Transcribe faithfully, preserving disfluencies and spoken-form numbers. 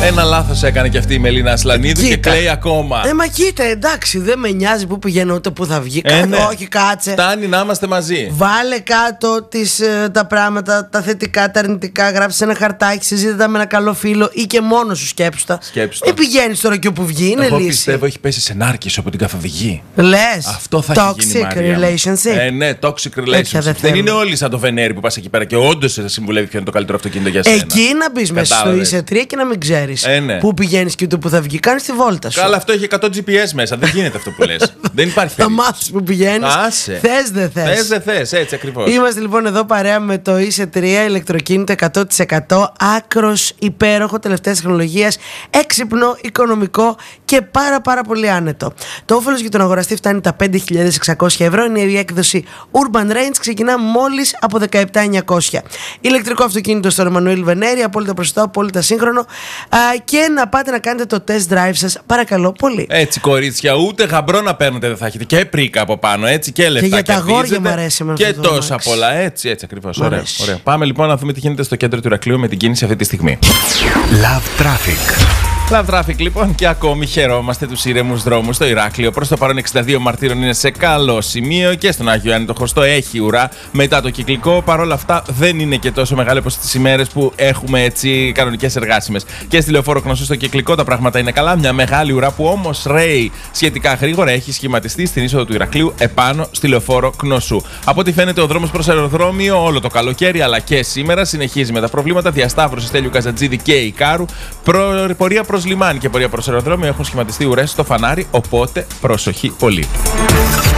Ένα λάθος έκανε και αυτή η Μελίνα Ασλανίδου και κλαίει ακόμα. Ε, μα κοίτα, εντάξει, δεν με νοιάζει που πηγαίνω ούτε που θα βγει. Ε, ναι. Όχι, κάτσε. Φτάνει να είμαστε μαζί. Βάλε κάτω τις, ε, τα πράγματα, τα θετικά, τα αρνητικά. Γράψε ένα χαρτάκι, συζήτητα με ένα καλό φίλο ή και μόνο σου σκέψου τα. Σκέψου Μην πηγαίνει τώρα και όπου βγει, είναι Εγώ λύση. πιστεύω έχει πέσει σε νάρκης από την καθοδηγή. Λες. Αυτό θα Toxic έχει γίνει, Μαρία. relationship. Ε, ναι, toxic relationship. δεν Δεν, θέλω. είναι όλοι σαν το Βενέρι που πας εκεί πέρα και όντως σε συμβουλεύει ποιο είναι το καλύτερο αυτοκίνητο για σένα. Εκεί να μπει μέσα στο Κατάλαβες. ι ες τρία και να μην ξέρει Ε, ναι. πού πηγαίνει και ούτε πού θα βγει. Κάνει τη βόλτα σου. Καλά, αυτό έχει εκατό τζι πι ες μέσα. Δεν γίνεται αυτό που λες. Δεν υπάρχει Θα περίπτωση. μάθει που πηγαίνει. Άσε. Θε δεν θε. Θες δεν θες, έτσι ακριβώς. Είμαστε λοιπόν εδώ παρέα με το ι ες τρία, ηλεκτροκίνητο εκατό τοις εκατό, άκρος υπέροχο, τελευταίας τεχνολογίας, έξυπνο, οικονομικό και πάρα πάρα πολύ άνετο. Το όφελος για τον αγοραστή φτάνει τα πέντε χιλιάδες εξακόσια ευρώ, είναι η έκδοση Urban Range, ξεκινά μόλις από δεκαεπτά χιλιάδες εννιακόσια. Ηλεκτρικό αυτοκίνητο στο Εμμανουήλ Βενέρη, απόλυτα προσιτό, απόλυτα σύγχρονο, α, και να πάτε να κάνετε το test drive σας, παρακαλώ πολύ. Έτσι, κορίτσια, ούτε γαμπρό να παίρνετε δεν θα έχετε. Και πρίκα από πάνω, έτσι, και λεφτά. Και για τα αγόρια κερδίζετε, μου αρέσει με και αυτό το τόσα αμάξι. πολλά. Έτσι, έτσι ακριβώς. Μ' Ωραία, αρέσει. ωραία. Πάμε λοιπόν να δούμε τι γίνεται στο κέντρο του Ηρακλείου με την κίνηση αυτή τη στιγμή. Love Traffic. Love Traffic λοιπόν, και ακόμη χαιρόμαστε τους ήρεμους δρόμους στο Ηράκλειο. Προς το παρόν εξήντα δύο Μαρτύρων είναι σε καλό σημείο και στον Άγιο Ιωάννη το Χωστό έχει ουρά μετά το κυκλικό. Παρ' όλα αυτά δεν είναι και τόσο μεγάλη όπως τις ημέρες που έχουμε έτσι κανονικές εργάσιμες. Και στη Λεωφόρο Κνωσού στο κυκλικό τα πράγματα είναι καλά. Μια μεγάλη ουρά που όμως ρέει σχετικά γρήγορα έχει σχηματιστεί στην είσοδο του Ηρακλείου επάνω στη Λεωφόρο Κνωσού. Από ό,τι φαίνεται ο δρόμος προς αεροδρόμιο όλο το καλοκαίρι αλλά και σήμερα συνεχίζει με τα προβλήματα. Διασταύρωση Στέλιου Καζατζίδη και Ικάρου. Προ... Πορεία προς λιμάνι και πορεία προς αεροδρόμιο έχουν σχηματιστεί ουρές στο φανάρι, οπότε προσοχή πολύ.